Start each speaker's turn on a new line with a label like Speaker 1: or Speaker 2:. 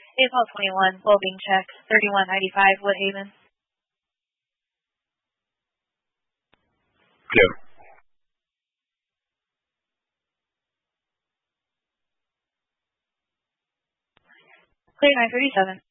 Speaker 1: April 21, well-being check, 3195 Woodhaven.
Speaker 2: Clear.
Speaker 1: Clear 937.